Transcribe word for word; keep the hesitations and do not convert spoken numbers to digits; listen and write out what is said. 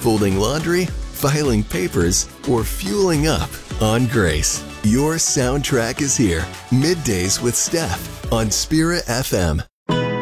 folding laundry, filing papers, or fueling up on Grace. Your soundtrack is here. Middays with Steph on Spirit F M.